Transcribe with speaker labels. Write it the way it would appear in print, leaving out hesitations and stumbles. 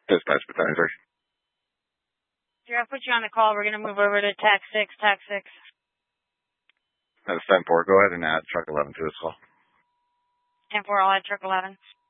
Speaker 1: Dispatch Battalion 3.
Speaker 2: I'll put you on the call. We're going to move over to TAC 6, TAC 6.
Speaker 1: That's 10-4. Go ahead and add truck 11 to this call.
Speaker 2: 10-4, I'll add truck 11.